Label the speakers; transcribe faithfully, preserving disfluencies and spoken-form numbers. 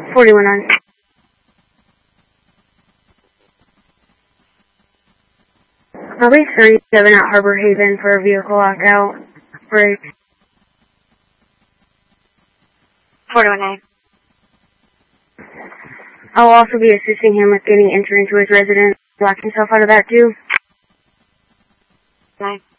Speaker 1: forty-one nine. I'll be thirty-seven at Harbor Haven for a vehicle lockout break.
Speaker 2: forty-one nine.
Speaker 1: I'll also be assisting him with getting entry into his residence, lock himself out of that too.
Speaker 2: nine.